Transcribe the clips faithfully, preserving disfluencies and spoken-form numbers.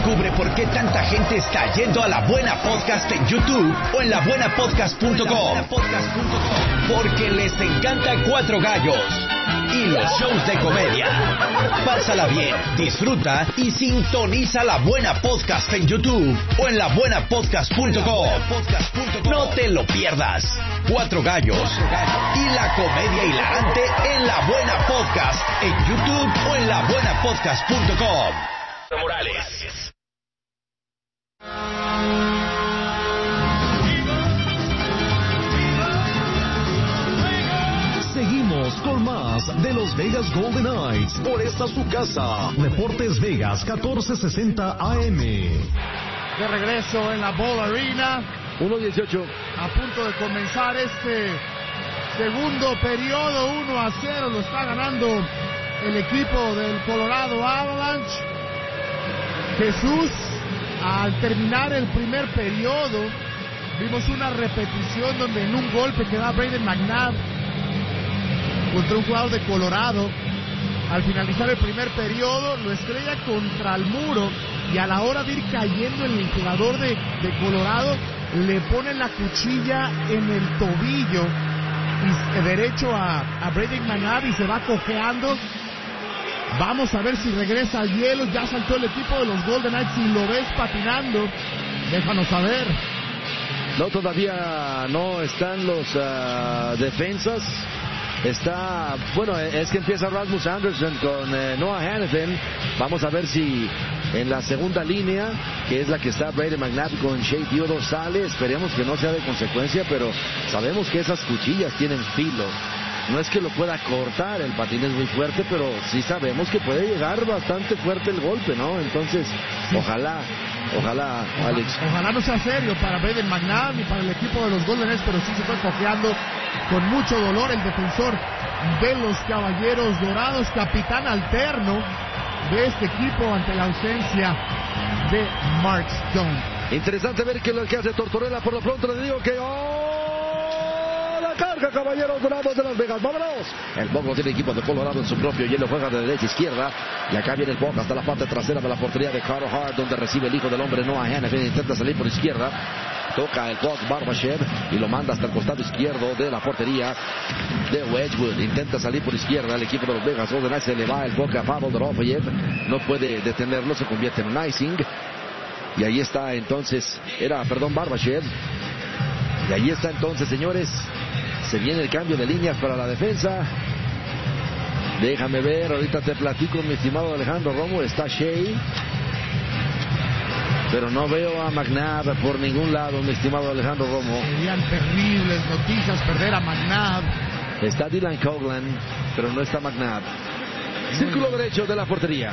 Descubre por qué tanta gente está yendo a La Buena Podcast en YouTube o en la buena podcast punto com. Porque les encanta Cuatro Gallos y los shows de comedia. Pásala bien, disfruta y sintoniza La Buena Podcast en YouTube o en la buena podcast punto com. No te lo pierdas. Cuatro Gallos y la comedia hilarante en La Buena Podcast en YouTube o en la buena podcast punto com. Morales. Seguimos con más de los Vegas Golden Knights por esta su casa. Deportes Vegas catorce sesenta A M. De regreso en la Ball Arena. uno dieciocho. A punto de comenzar este segundo periodo. uno a cero lo está ganando el equipo del Colorado Avalanche. Jesús, al terminar el primer periodo, vimos una repetición donde en un golpe que da Brayden McNabb contra un jugador de Colorado. Al finalizar el primer periodo, lo estrella contra el muro y a la hora de ir cayendo el jugador de, de Colorado, le pone la cuchilla en el tobillo y derecho a, a Brayden McNabb y se va cojeando. Vamos a ver si regresa al hielo. Ya saltó el equipo de los Golden Knights. Si lo ves patinando, déjanos saber. No, todavía no están los uh, defensas. Está, bueno, es que empieza Rasmus Andersson con eh, Noah Hanifin. Vamos a ver si en la segunda línea, que es la que está Brayden McNabb con Shea Theodore, sale. Esperemos que no sea de consecuencia, pero sabemos que esas cuchillas tienen filo. No es que lo pueda cortar, el patín es muy fuerte, pero sí sabemos que puede llegar bastante fuerte el golpe, ¿no? Entonces, sí. ojalá, ojalá, ojalá, Alex. Ojalá no sea serio para Brayden McNabb ni para el equipo de los Golden Knights, pero sí se está cojeando con mucho dolor el defensor de los Caballeros Dorados, capitán alterno de este equipo ante la ausencia de Mark Stone. Interesante ver qué es lo que hace Tortorella. Por lo pronto le digo que... ¡Oh! Carga, Caballeros Dorados de Las Vegas, vámonos. El Puck lo tiene el equipo de Colorado en su propio hielo, juega de derecha a izquierda. Y acá viene el Puck hasta la parte trasera de la portería de Carter Hart, donde recibe el hijo del hombre Noah Hanifin. Intenta salir por izquierda. Toca el Puck Barbashev y lo manda hasta el costado izquierdo de la portería de Wedgwood. Intenta salir por izquierda el equipo de los Vegas Golden Knights. Se le va el Puck a Pavel Dorofeyev. No puede detenerlo, se convierte en un icing. Y ahí está entonces, era, perdón, Barbashev. Y ahí está entonces, señores. Se viene el cambio de líneas para la defensa. Déjame ver, ahorita te platico, mi estimado Alejandro Romo. Está Shea, pero no veo a McNabb por ningún lado, mi estimado Alejandro Romo. Serían terribles noticias perder a McNabb. Está Dylan Coghlan, pero no está McNabb. Círculo derecho de la portería.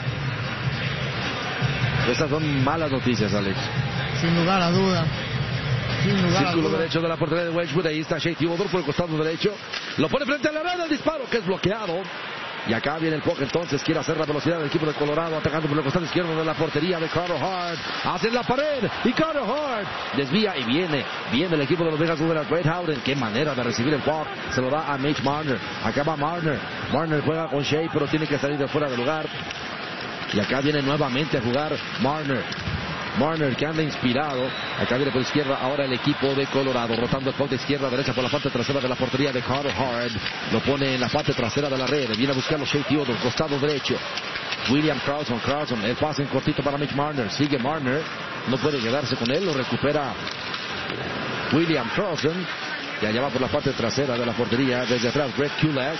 Estas son malas noticias, Alex. Sin lugar a duda. Círculo derecho de la portería de Wedgwood. Ahí está Shea Theodore por el costado derecho. Lo pone frente a la red. El disparo que es bloqueado. Y acá viene el Puck entonces. Quiere hacer la velocidad del equipo de Colorado. Atacando por el costado izquierdo de la portería de Carter Hart. Hace la pared. Y Carter Hart desvía y viene. Viene el equipo de los Vegas Golden Knights. Brett Howden. Qué manera de recibir el Puck. Se lo da a Mitch Marner. Acá va Marner. Marner juega con Shea, pero tiene que salir de fuera de lugar. Y acá viene nuevamente a jugar Marner. Marner, que anda inspirado. Acá viene por izquierda ahora el equipo de Colorado, rotando el puck de izquierda a derecha por la parte trasera de la portería de Carter Hart. Lo pone en la parte trasera de la red. Viene a buscarlo Shea Theodore, costado derecho. William Carlson, Carlson, el pase en cortito para Mitch Marner. Sigue Marner, no puede quedarse con él, lo recupera William Carlson. Y allá va por la parte trasera de la portería, desde atrás Brett Kulak.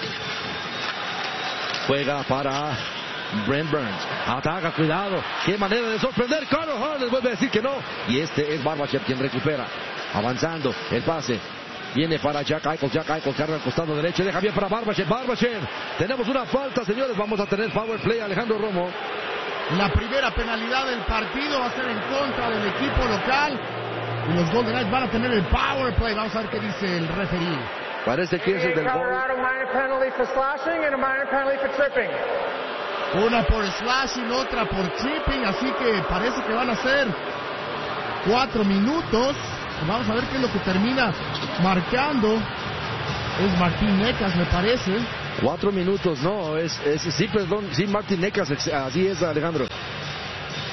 Juega para Brent Burns, ataca, cuidado, qué manera de sorprender. Carter Hart les vuelve a decir que no. Y este es Barbashev quien recupera. Avanzando, el pase viene para Jack Eichel. Jack Eichel carga al costado derecho, deja bien para Barbashev. Barbashev, tenemos una falta, señores. Vamos a tener power play, Alejandro Romo. La primera penalidad del partido va a ser en contra del equipo local. Y los Golden Knights van a tener el power play. Vamos a ver qué dice el referee. Parece que es el del gol. Una por slashing, otra por tripping, así que parece que van a ser cuatro minutos. Vamos a ver qué es lo que termina marcando. Es Martín Necas, me parece. Cuatro minutos, no, es, es sí, perdón, sí, Martín Necas, así es, Alejandro.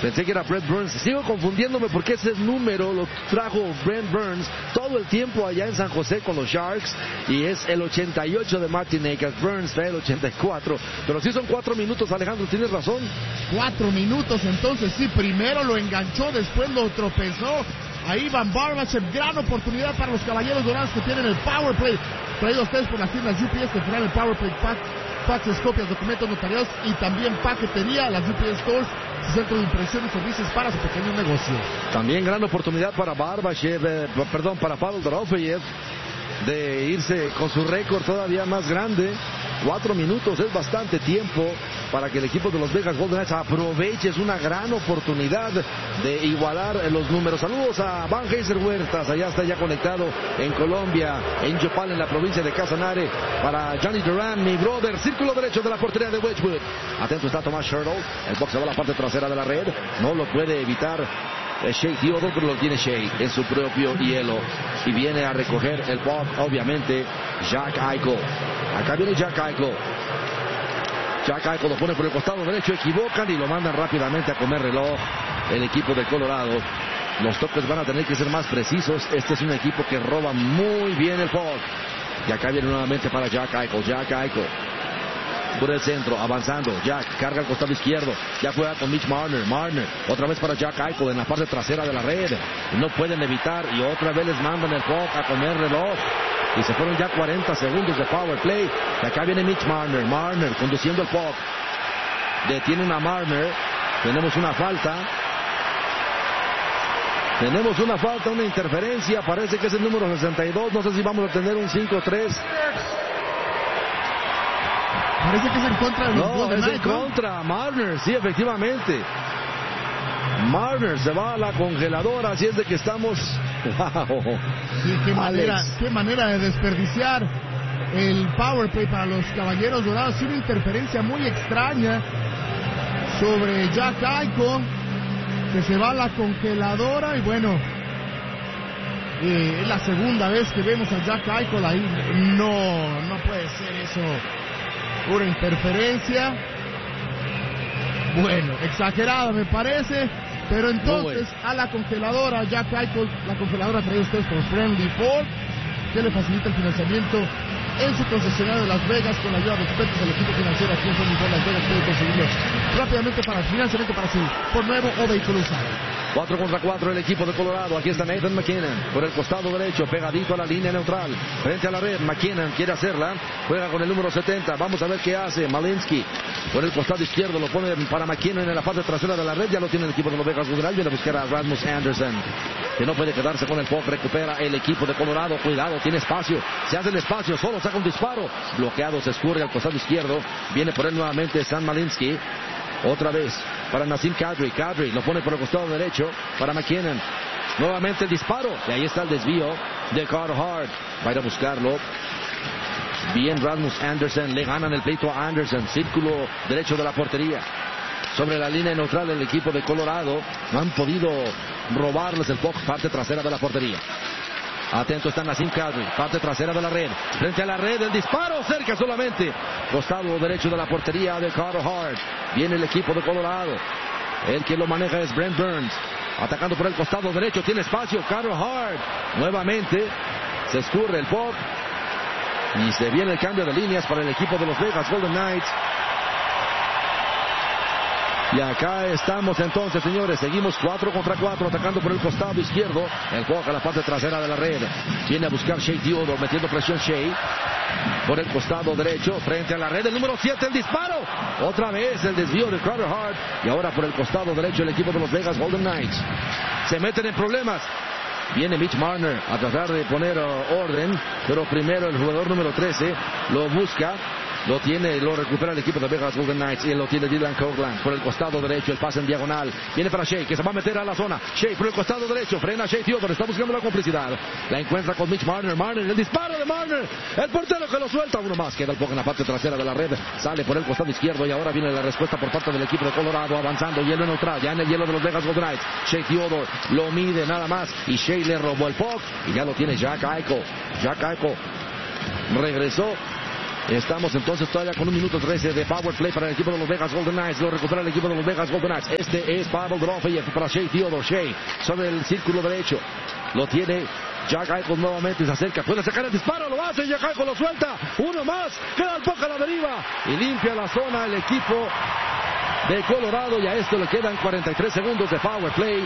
Pensé que era Brent Burns. Sigo confundiéndome porque ese número lo trajo Brent Burns todo el tiempo allá en San José con los Sharks. Y es el ochenta y ocho de Martin Necas. Burns trae el ochenta y cuatro. Pero sí son cuatro minutos, Alejandro, tienes razón. Cuatro minutos, entonces sí, primero lo enganchó, después lo tropezó. Ahí Van Barbashev, gran oportunidad para los Caballeros Dorados que tienen el Power Play. Traído a ustedes por las tiendas U P S, que traen el Power Play Pack, faxes, copias, documentos notariados y también paquetería. Las U P S Stores, su centro de impresión y servicios para su pequeño negocio. También gran oportunidad para Barbashev, eh, perdón, para Pavel Dorofeyev de irse con su récord todavía más grande. Cuatro minutos es bastante tiempo para que el equipo de los Vegas Golden Knights aproveche. Es una gran oportunidad de igualar los números. Saludos a Van Heiser Huertas, allá está ya conectado en Colombia, en Yopal, en la provincia de Casanare. Para Johnny Duran, mi brother, círculo derecho de la portería de Wedgwood. Atento está Tomás Sherrill, el box va a la parte trasera de la red, no lo puede evitar Shea Theodore, pero lo tiene Shea en su propio hielo y viene a recoger el puck, obviamente, Jack Eichel. Acá viene Jack Eichel. Jack Eichel lo pone por el costado derecho, equivocan y lo mandan rápidamente a comer reloj el equipo de Colorado. Los toques van a tener que ser más precisos. Este es un equipo que roba muy bien el puck. Y acá viene nuevamente para Jack Eichel. Jack Eichel por el centro, avanzando. Jack carga al costado izquierdo. Ya juega con Mitch Marner. Marner otra vez para Jack Eichel en la parte trasera de la red. No pueden evitar y otra vez les mandan el puck a comer reloj. Y se fueron ya cuarenta segundos de power play. Y acá viene Mitch Marner. Marner conduciendo el puck. Detienen a Marner. Tenemos una falta. Tenemos una falta, una interferencia. Parece que es el número sesenta y dos. No sé si vamos a tener un cinco tres. Parece que es en contra de los No, Golden es en Knights, ¿no? contra. Marner, sí, efectivamente. Marner se va a la congeladora, así es de que estamos... ¡Wow! Sí, qué manera, Alex. qué manera de desperdiciar el power play para los Caballeros Dorados. Una interferencia muy extraña sobre Jack Eichel, que se va a la congeladora. Y bueno, eh, es la segunda vez que vemos a Jack Eichel ahí. No, no puede ser eso una interferencia. Bueno, exagerado me parece, pero entonces bueno. a la congeladora Jack Eichel, la congeladora traída ustedes por Friendly Ford, que le facilita el financiamiento en su concesionario de Las Vegas con la ayuda de expertos del equipo financiero aquí en Friendly Ford Las Vegas. Puede conseguirlo rápidamente para el financiamiento para su por nuevo o vehículo usado. cuatro contra cuatro el equipo de Colorado. Aquí está Nathan MacKinnon por el costado derecho, pegadito a la línea neutral, frente a la red. MacKinnon quiere hacerla, juega con el número setenta. Vamos a ver qué hace Malinsky por el costado izquierdo, lo pone para MacKinnon en la parte trasera de la red. Ya lo tiene el equipo de los Vegas Golden Knights. Viene a buscar a Rasmus Anderson, que no puede quedarse con el puck. Recupera el equipo de Colorado. Cuidado, tiene espacio, se hace el espacio, solo saca un disparo, bloqueado, se escurre al costado izquierdo. Viene por él nuevamente Sam Malinsky. Otra vez para Nazem Kadri. Kadri lo pone por el costado derecho para MacKinnon. Nuevamente el disparo. Y ahí está el desvío de Carter Hart. Va a ir a buscarlo. Bien Rasmus Anderson. Le ganan el pleito a Anderson. Círculo derecho de la portería. Sobre la línea neutral del equipo de Colorado. No han podido robarles el puck. Parte trasera de la portería. Atento está Nazem Kadri, parte trasera de la red, frente a la red, el disparo cerca solamente, costado derecho de la portería de Carter Hart. Viene el equipo de Colorado, el que lo maneja es Brent Burns, atacando por el costado derecho, tiene espacio Carter Hart, nuevamente se escurre el puck y se viene el cambio de líneas para el equipo de los Vegas Golden Knights. Y acá estamos entonces, señores, seguimos cuatro contra cuatro, atacando por el costado izquierdo, el puck a la parte trasera de la red, viene a buscar Shea Theodore, metiendo presión Shea, por el costado derecho, frente a la red, el número siete, el disparo, otra vez el desvío de Carter Hart, y ahora por el costado derecho el equipo de los Vegas Golden Knights, se meten en problemas. Viene Mitch Marner a tratar de poner uh, orden, pero primero el jugador número trece lo busca, lo tiene, lo recupera el equipo de Vegas Golden Knights y lo tiene Dylan Coghlan por el costado derecho, el pase en diagonal, viene para Shea, que se va a meter a la zona, Shea por el costado derecho, frena Shea Theodore, está buscando la complicidad, la encuentra con Mitch Marner, Marner, el disparo de Marner, el portero que lo suelta, uno más, queda el poco en la parte trasera de la red, sale por el costado izquierdo y ahora viene la respuesta por parte del equipo de Colorado, avanzando, hielo neutral, ya en el hielo de los Vegas Golden Knights, Shea Theodore lo mide nada más y Shea le robó el puck y ya lo tiene Jack Eichel, Jack Eichel regresó Estamos entonces todavía con un minuto trece de power play para el equipo de los Vegas Golden Knights. Lo recupera el equipo de los Vegas Golden Knights. Este es Pavel Dorofeyev para Shea Theodore. Shea sobre el círculo derecho. Lo tiene Jack Eichel nuevamente. Se acerca. Puede sacar el disparo. Lo hace. Jack Eichel lo suelta. Uno más. Queda el poco a la deriva. Y limpia la zona el equipo de Colorado. Y a esto le quedan cuarenta y tres segundos de power play.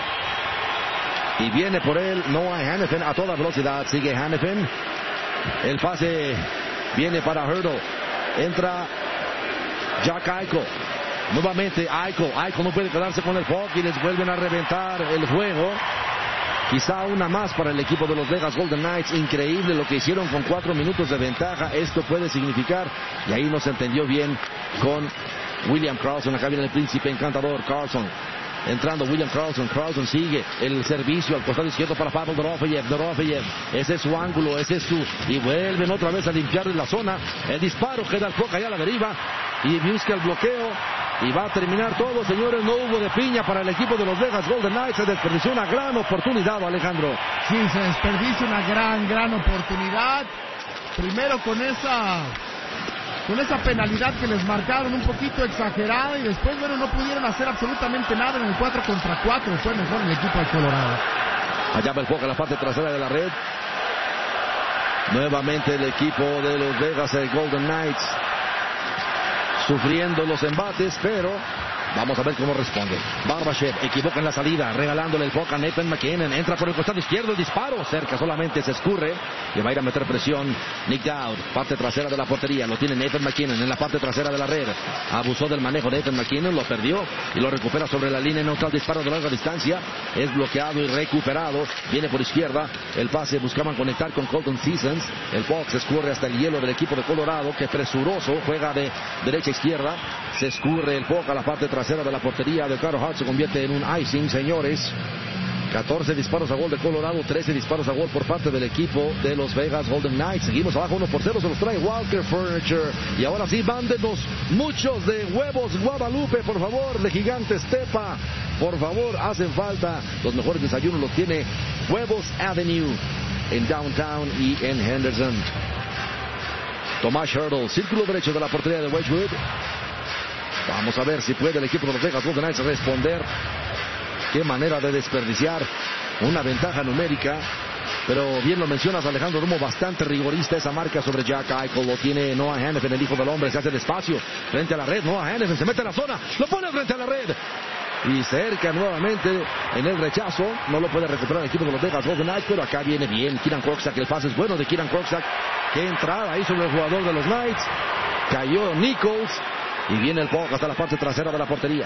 Y viene por él Noah Hanifin a toda velocidad. Sigue Hanifin. El pase viene para Hurdle. Entra Jack Eichel. Nuevamente Eichel. Eichel no puede quedarse con el puck y les vuelven a reventar el juego. Quizá una más para el equipo de los Vegas Golden Knights. Increíble lo que hicieron con cuatro minutos de ventaja. Esto puede significar. Y ahí no se entendió bien con William Karlsson. Acá viene el príncipe encantador Karlsson. Entrando William Karlsson. Karlsson sigue el servicio al costado izquierdo para Pavel Dorofeyev. Dorofeyev. Ese es su ángulo. Ese es su. Y vuelven otra vez a limpiar la zona. El disparo queda al poco allá a la deriva. Y busca el bloqueo. Y va a terminar todo, señores. No hubo de piña para el equipo de los Vegas Golden Knights. Se desperdició una gran oportunidad, Alejandro. Sí, se desperdició una gran, gran oportunidad. Primero con esa... con esa penalidad que les marcaron un poquito exagerada y después, bueno, no pudieron hacer absolutamente nada en el cuatro contra cuatro. Fue mejor el equipo de Colorado. Allá va el poco en la parte trasera de la red. Nuevamente el equipo de los Vegas Golden Knights sufriendo los embates, pero vamos a ver cómo responde. Barbashev equivoca en la salida, regalándole el puck a Nathan MacKinnon. Entra por el costado izquierdo, el disparo cerca, solamente se escurre. Le va a ir a meter presión Nick Dowd, parte trasera de la portería. Lo tiene Nathan MacKinnon en la parte trasera de la red. Abusó del manejo de Nathan MacKinnon, lo perdió y lo recupera sobre la línea neutral. Disparo de larga distancia, es bloqueado y recuperado. Viene por izquierda, el pase, buscaban conectar con Colton Sissons. El puck se escurre hasta el hielo del equipo de Colorado, que presuroso juega de derecha a izquierda. Se escurre el puck a la parte trasera de la portería de Carter Hart. Se convierte en un icing, señores. catorce disparos a gol de Colorado, trece disparos a gol por parte del equipo de los Vegas Golden Knights. Seguimos abajo uno por cero, se los trae Walker Furniture. Y ahora sí, mándenos muchos de huevos Guadalupe, por favor, de Gigantes Tepa. Por favor, hacen falta. Los mejores desayunos los tiene Huevos Avenue en Downtown y en Henderson. Tomás Hurdle, círculo derecho de la portería de Wedgwood. Vamos a ver si puede el equipo de los Vegas Golden Knights responder. Qué manera de desperdiciar una ventaja numérica. Pero bien lo mencionas, Alejandro Romo, bastante rigorista esa marca sobre Jack Eichel. Lo tiene Noah Hanifin, el hijo del hombre. Se hace despacio frente a la red. Noah Hanifin se mete en la zona. Lo pone frente a la red. Y cerca nuevamente en el rechazo. No lo puede recuperar el equipo de los Vegas Golden Knights. Pero acá viene bien Kieran Korczak. El pase es bueno de Kieran Korczak. Qué entrada ahí sobre el jugador de los Knights. Cayó Nichols. Y viene el puck hasta la parte trasera de la portería.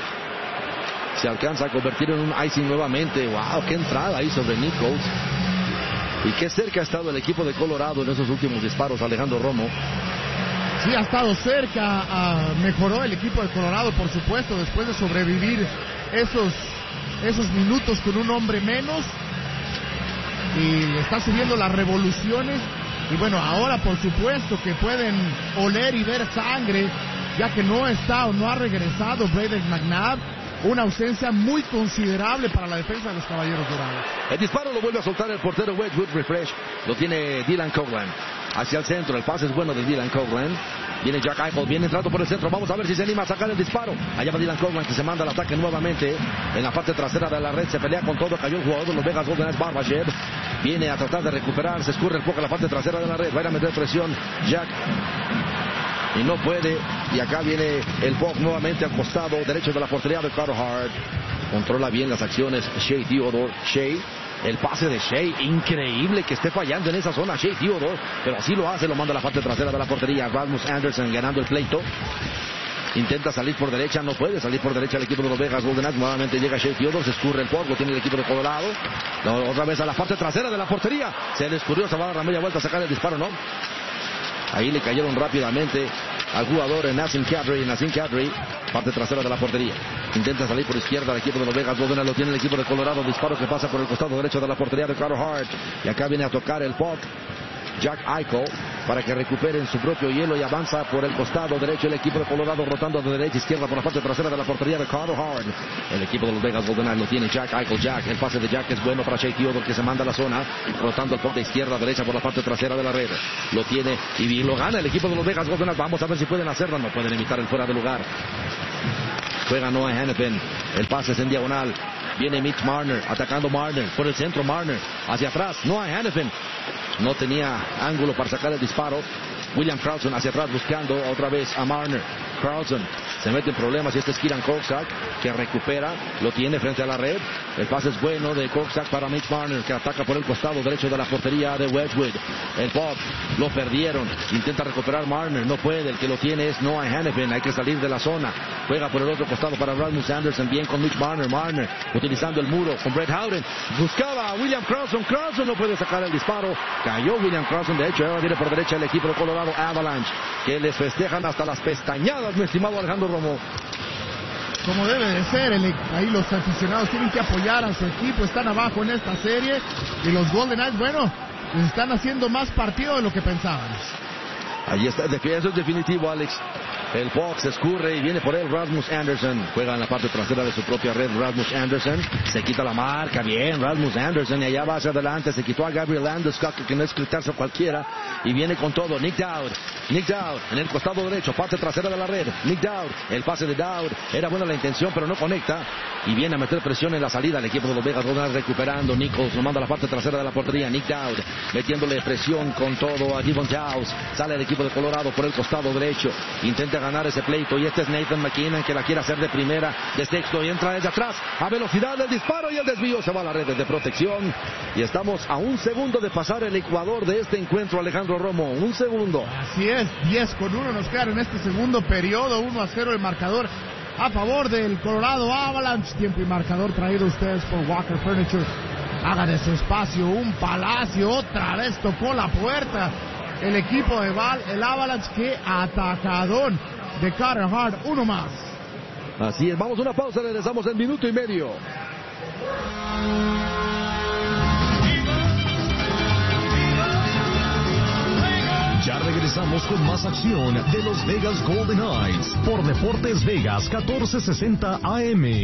Se alcanza a convertir en un icing nuevamente. ¡Wow! ¡Qué entrada ahí sobre Nichols! Y qué cerca ha estado el equipo de Colorado en esos últimos disparos, Alejandro Romo. Sí, ha estado cerca. Uh, mejoró el equipo de Colorado, por supuesto, después de sobrevivir esos, esos minutos con un hombre menos. Y está subiendo las revoluciones. Y bueno, ahora por supuesto que pueden oler y ver sangre, ya que no está o no ha regresado Brayden McNabb. Una ausencia muy considerable para la defensa de los Caballeros Dorados. El disparo lo vuelve a soltar el portero Wedgwood. Refresh. Lo tiene Dylan Coghlan. Hacia el centro. El pase es bueno de Dylan Coghlan. Viene Jack Eichel. Viene entrando por el centro. Vamos a ver si se anima a sacar el disparo. Allá va Dylan Coghlan, que se manda al ataque nuevamente. En la parte trasera de la red. Se pelea con todo. Cayó el jugador de los Vegas Golden Knights, Barbashev. Viene a tratar de recuperar. Se escurre el poco a la parte trasera de la red. Va a ir a meter presión Jack. Y no puede. Y acá viene el puck nuevamente al costado derecho de la portería de Carter Hart. Controla bien las acciones Shea Theodore. Shea. El pase de Shea. Increíble que esté fallando en esa zona Shea Theodore. Pero así lo hace. Lo manda a la parte trasera de la portería. Rasmus Anderson ganando el pleito. Intenta salir por derecha. No puede salir por derecha el equipo de los Vegas Golden Knights. Nuevamente llega Shea Theodore. Se escurre el puck. Lo tiene el equipo de Colorado. Otra vez a la parte trasera de la portería. Se le escurrió. Se va a dar la media vuelta a sacar el disparo. No. Ahí le cayeron rápidamente al jugador Nazem Kadri. Nazem Kadri, parte trasera de la portería. Intenta salir por izquierda el equipo de los Vegas Golden Knights. Lo tiene el equipo de Colorado. Disparo que pasa por el costado derecho de la portería de Carter Hart. Y acá viene a tocar el puck Jack Eichel para que recuperen su propio hielo y avanza por el costado derecho el equipo de Colorado, rotando de derecha a izquierda por la parte trasera de la portería de Carter Hart. El equipo de los Vegas Golden Knights lo tiene Jack Eichel. Jack, el pase de Jack es bueno para Shea Theodore, que se manda a la zona, rotando el poste izquierda a derecha por la parte trasera de la red. Lo tiene y lo gana el equipo de los Vegas Golden Knights. Vamos a ver si pueden hacerlo. No pueden evitar el fuera de lugar. Juega Noah Hanifin. El pase es en diagonal. Viene Mitch Marner, atacando Marner, por el centro Marner, hacia atrás, Noah Hanifin. No tenía ángulo para sacar el disparo. William Karlsson hacia atrás buscando otra vez a Marner. Karlsson se mete en problemas y este es Kieran Korczak, que recupera, lo tiene frente a la red. El pase es bueno de Korczak para Mitch Marner, que ataca por el costado derecho de la portería de Wedgwood. El pop lo perdieron, intenta recuperar Marner, no puede, el que lo tiene es Noah Hanifin, hay que salir de la zona. Juega por el otro costado para Rasmus Anderson, bien con Mitch Marner. Marner utilizando el muro con Brett Howden, buscaba a William Karlsson. Karlsson no puede sacar el disparo, cayó William Karlsson. De hecho ahora viene por derecha el equipo de Colorado Avalanche, que les festejan hasta las pestañadas, mi estimado Alejandro Romo. Como debe de ser, el, ahí los aficionados tienen que apoyar a su equipo, están abajo en esta serie y los Golden Knights, bueno, les están haciendo más partido de lo que pensábamos. Ahí está, eso es definitivo, Alex. El Fox escurre y viene por él Rasmus Anderson. Juega en la parte trasera de su propia red Rasmus Anderson. Se quita la marca, bien Rasmus Anderson. Y allá va hacia adelante, se quitó a Gabriel Landeskog, que no es quitarse a cualquiera. Y viene con todo Nick Dowd. Nick Dowd en el costado derecho, parte trasera de la red. Nick Dowd, el pase de Dowd. Era buena la intención, pero no conecta. Y viene a meter presión en la salida. El equipo de los Vegas Golden Knights recuperando. Nichols lo manda a la parte trasera de la portería. Nick Dowd metiéndole presión con todo a Devon Towns. Sale el equipo de Colorado por el costado derecho. Intenta ganar ese pleito y este es Nathan McKinnon, que la quiere hacer de primera, de sexto, y entra desde atrás a velocidad del disparo y el desvío se va a la red de protección. Y estamos a un segundo de pasar el ecuador de este encuentro, Alejandro Romo. Un segundo. Así es, diez con uno nos quedan en este segundo periodo. uno a cero el marcador a favor del Colorado Avalanche. Tiempo y marcador traído a ustedes por Walker Furniture. Haga de su espacio un palacio. Otra vez tocó la puerta el equipo de Val, el Avalanche. Que atacadón de Carter Hart, uno más. Así es, vamos a una pausa, regresamos en minuto y medio. Ya regresamos con más acción de los Vegas Golden Knights por Deportes Vegas catorce sesenta A M.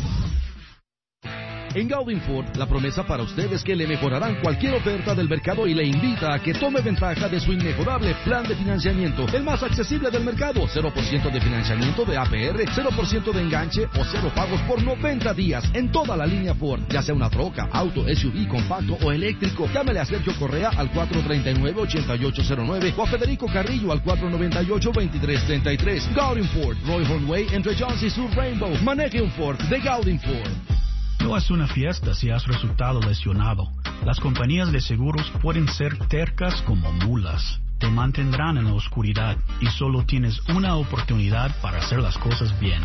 En Gaudin Ford, la promesa para usted es que le mejorarán cualquier oferta del mercado y le invita a que tome ventaja de su inmejorable plan de financiamiento, el más accesible del mercado. cero por ciento de financiamiento de A P R, cero por ciento de enganche o cero pagos por noventa días en toda la línea Ford, ya sea una troca, auto, S U V, compacto o eléctrico. Llámele a Sergio Correa al cuatro treinta y nueve, ochenta y ocho cero nueve o a Federico Carrillo al cuatro noventa y ocho, veintitrés treinta y tres. Gaudin Ford, Roy Hornway, entre Johns y Sur Rainbow. Maneje un Ford de Gaudin Ford. No es una fiesta si has resultado lesionado. Las compañías de seguros pueden ser tercas como mulas. Te mantendrán en la oscuridad y solo tienes una oportunidad para hacer las cosas bien.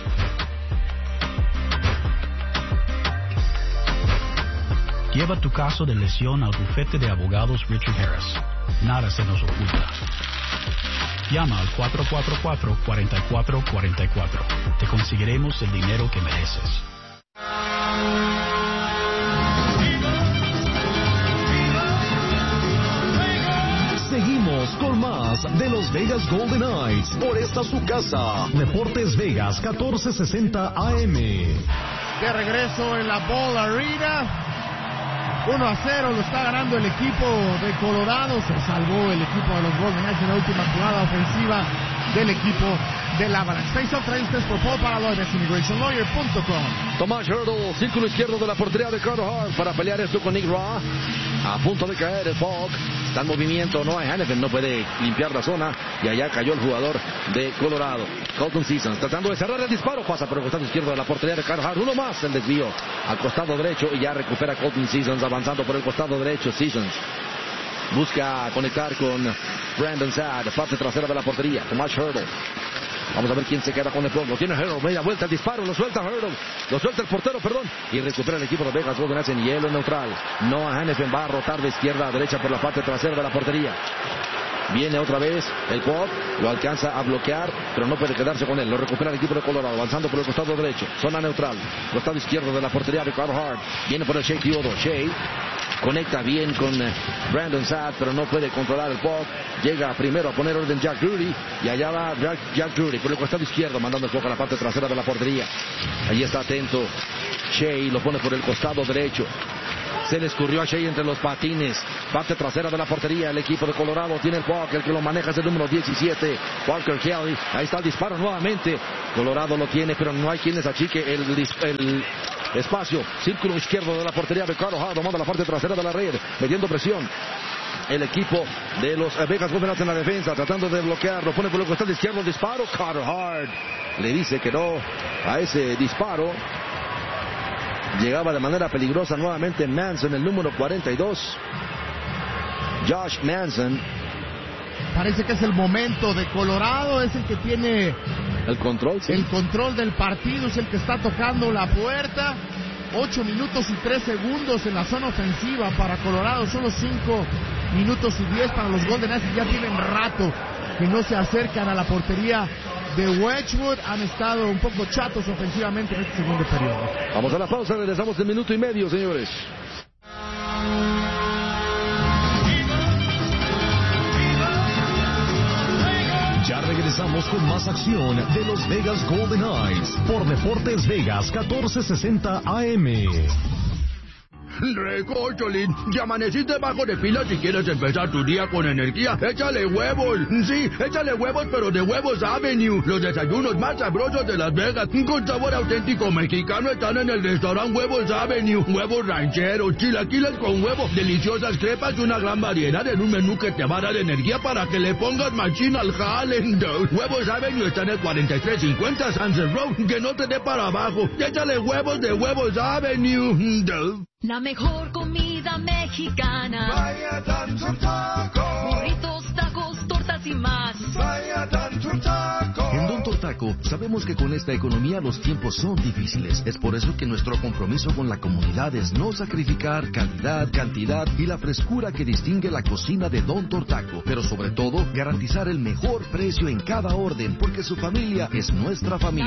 Lleva tu caso de lesión al bufete de abogados Richard Harris. Nada se nos oculta. Llama al cuatro cuatro cuatro, cuatro cuatro cuatro cuatro. Te conseguiremos el dinero que mereces. Seguimos con más de los Vegas Golden Knights por esta su casa. Deportes Vegas catorce sesenta A M. De regreso en la Ball Arena. uno a cero lo está ganando el equipo de Colorado. Se salvó el equipo de los Golden Knights en la última jugada ofensiva del equipo del Avalanche. Face-off trae ustedes por Paul Paraloides, Immigration Lawyer punto com. Tomás Hurdle, círculo izquierdo de la portería de Carter Hart para pelear esto con Nick Raw. A punto de caer el Fog. Está en movimiento, Noah Hanifin no puede limpiar la zona y allá cayó el jugador de Colorado. Colton Seasons tratando de cerrar el disparo, pasa por el costado izquierdo de la portería de Carter Hart. Uno más, el desvío al costado derecho y ya recupera Colton Seasons avanzando por el costado derecho. Seasons busca conectar con Brandon Saad, parte trasera de la portería. Tomás Hurdle. Vamos a ver quién se queda con el pueblo. Lo tiene Hurdle, media vuelta el disparo, lo suelta Hurdle, lo suelta el portero, perdón, y recupera el equipo de Vegas Golden Knights en hielo neutral. Noah Hanifin va a rotar de izquierda a derecha por la parte trasera de la portería. Viene otra vez el pop, lo alcanza a bloquear, pero no puede quedarse con él. Lo recupera el equipo de Colorado, avanzando por el costado derecho. Zona neutral, costado izquierdo de la portería de Carter Hart. Viene por el Shea Theodore. Shea conecta bien con Brandon Saad, pero no puede controlar el pop. Llega primero a poner orden Jack Drury, y allá va Jack, Jack Drury por el costado izquierdo, mandando el pop a la parte trasera de la portería. Allí está atento Shea, lo pone por el costado derecho. Se le escurrió a Shea entre los patines. Parte trasera de la portería. El equipo de Colorado tiene el puck. El que lo maneja es el número diecisiete, Walker Kelly. Ahí está el disparo nuevamente. Colorado lo tiene, pero no hay quien les achique el, el espacio. Círculo izquierdo de la portería de Carter Hart. Tomando la parte trasera de la red. Metiendo presión. El equipo de los Vegas Golden Knights en la defensa, tratando de bloquear. Lo pone por el costado izquierdo. Disparo. Carter Hart le dice que no a ese disparo. Llegaba de manera peligrosa nuevamente Manson, el número cuarenta y dos. Josh Manson. Parece que es el momento de Colorado, es el que tiene el control, sí. El control del partido, es el que está tocando la puerta. Ocho minutos y tres segundos en la zona ofensiva para Colorado, solo cinco minutos y diez para los Golden Knights. Ya tienen rato que no se acercan a la portería de Wedgwood. Han estado un poco chatos ofensivamente en este segundo periodo. Vamos a la pausa, regresamos en minuto y medio, señores. Ya regresamos con más acción de los Vegas Golden Knights por Deportes Vegas catorce sesenta A M. Recocholín, ya amaneciste bajo de pila si quieres empezar tu día con energía. Échale huevos, sí, échale huevos, pero de Huevos Avenue. Los desayunos más sabrosos de Las Vegas, con sabor auténtico mexicano, están en el restaurante Huevos Avenue. Huevos rancheros, chilaquiles con huevo, deliciosas crepas y una gran variedad en un menú que te va a dar energía para que le pongas machín al jale. Huevos Avenue está en el cuarenta y tres cincuenta Sunset Road, que no te dé para abajo. Échale huevos de Huevos Avenue. La mejor comida mexicana. Vaya Tanto Taco. Burritos, tacos, tortas y más. Vaya Tanto Taco. En Don Tortaco sabemos que con esta economía los tiempos son difíciles. Es por eso que nuestro compromiso con la comunidad es no sacrificar calidad, cantidad y la frescura que distingue la cocina de Don Tortaco. Pero sobre todo, garantizar el mejor precio en cada orden, porque su familia es nuestra familia.